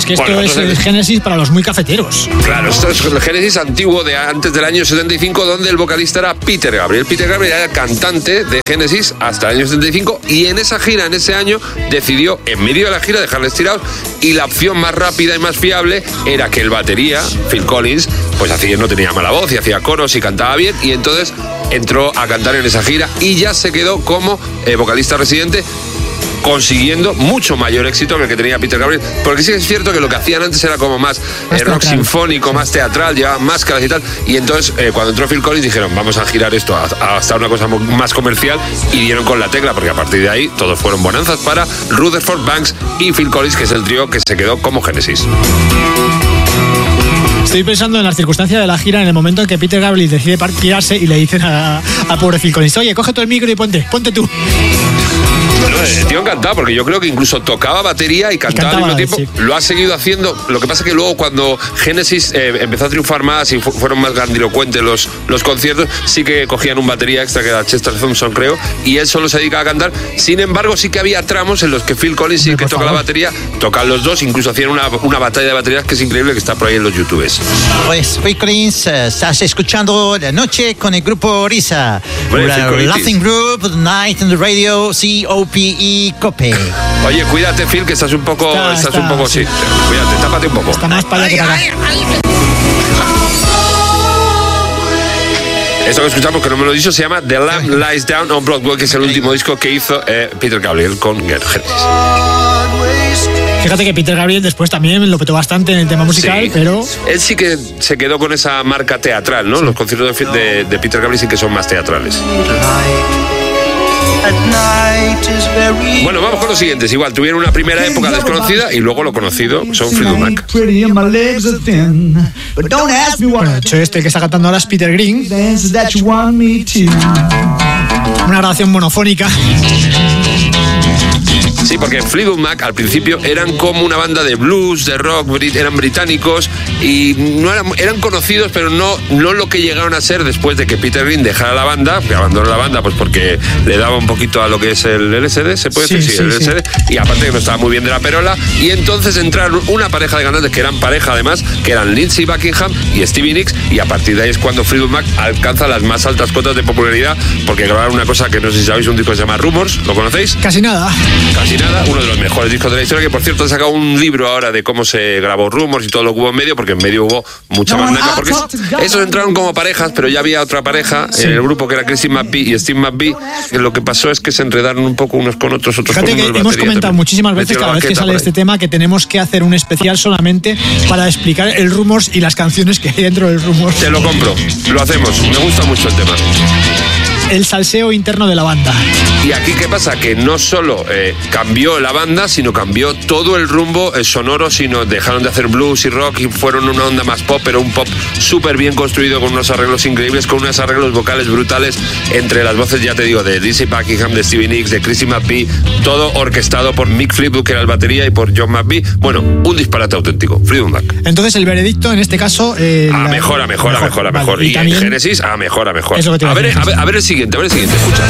que esto es el Genesis para los muy cafeteros. Claro, esto es el Genesis antiguo de antes del año 75, donde el vocalista era Peter Gabriel. Peter Gabriel era cantante de Genesis hasta el año 75 y en esa gira, en ese año, decidió, en medio de la gira, dejarles tirados, y la opción más rápida y más fiable era que el batería, Phil Collins, pues no tenía mala voz y hacía coros y cantaba bien, y entonces entró a cantar en esa gira y ya se quedó como vocalista residente, consiguiendo mucho mayor éxito que el que tenía Peter Gabriel, porque sí es cierto que lo que hacían antes era como más rock sinfónico, más teatral, llevaban máscaras y tal, y entonces cuando entró Phil Collins dijeron, vamos a girar esto hasta una cosa más comercial, y dieron con la tecla, porque a partir de ahí todos fueron bonanzas para Rutherford Banks y Phil Collins, que es el trío que se quedó como Genesis. Estoy pensando en las circunstancias de la gira, en el momento en que Peter Gabriel decide partirse y le dicen a pobre Phil Collins, oye, coge todo el micro y ponte tú. No, el tío encantado, porque yo creo que incluso tocaba batería y cantaba al mismo tiempo. Sí. Lo ha seguido haciendo. Lo que pasa es que luego, cuando Genesis empezó a triunfar más y fueron más grandilocuentes los conciertos, sí que cogían un batería extra, que era Chester Thompson, creo, y él solo se dedicaba a cantar. Sin embargo, sí que había tramos en los que Phil Collins sí que toca la batería, tocan los dos, incluso hacían una batalla de baterías que es increíble, que está por ahí en los YouTubes. Pues Phil Collins, estás escuchando La Noche con el grupo Risa. Laughing Group, Night in the Radio, COPE, COPE. Oye, cuídate, Phil, que estás un poco, sí. Cuídate, tápate un poco. Está más para allá que para acá. Eso que escuchamos, que no me lo he dicho, se llama The Lamb Lies Down on Broadway, que es el último disco que hizo Peter Gabriel con Genesis. Fíjate que Peter Gabriel después también lo petó bastante en el tema musical, sí, pero... Él sí que se quedó con esa marca teatral, ¿no? Sí. Los conciertos de Peter Gabriel sí que son más teatrales. Bueno, vamos con los siguientes. Igual, tuvieron una primera época desconocida y luego lo conocido son Fleetwood Mac. Bueno, de hecho, este que está cantando ahora es Peter Green. Una grabación monofónica. Sí, porque Fleetwood Mac al principio eran como una banda de blues, de rock, eran británicos y no eran conocidos, pero no lo que llegaron a ser después de que Peter Green dejara la banda, que abandonó la banda pues porque le daba un poquito a lo que es el LSD, ¿se puede decir? Sí, el LSD, sí. Y aparte que no estaba muy bien de la perola, y entonces entraron una pareja de cantantes que eran pareja además, que eran Lindsey Buckingham y Stevie Nicks, y a partir de ahí es cuando Fleetwood Mac alcanza las más altas cotas de popularidad, porque grabaron una cosa que no sé si sabéis, un disco que se llama Rumors, ¿lo conocéis? Casi nada, uno de los mejores discos de la historia, que por cierto ha sacado un libro ahora de cómo se grabó Rumors y todo lo que hubo en medio, porque en medio hubo mucha más naca, porque esos entraron como parejas, pero ya había otra pareja en el grupo que era Christine McVie y Steve McVie, que lo que pasó es que se enredaron un poco unos con otros con unos. Fíjate que hemos comentado muchísimas veces, cada vez que sale este tema, que tenemos que hacer un especial solamente para explicar el Rumors y las canciones que hay dentro del Rumors. Te lo compro, lo hacemos, me gusta mucho el tema. El salseo interno de la banda. Y aquí, ¿qué pasa? Que no solo cambió la banda, sino cambió todo el rumbo sonoro, sino dejaron de hacer blues y rock y fueron una onda más pop, pero un pop súper bien construido, con unos arreglos increíbles, con unos arreglos vocales brutales entre las voces, ya te digo, de Lindsey Buckingham, de Stevie Nicks, de Chrissy McVie, todo orquestado por Mick Fleetwood, que era el batería, y por John McVie. Bueno, un disparate auténtico, Fleetwood Mac. Entonces el veredicto en este caso... mejor. Vale, y también, en Genesis, mejor. A ver el siguiente, escucha.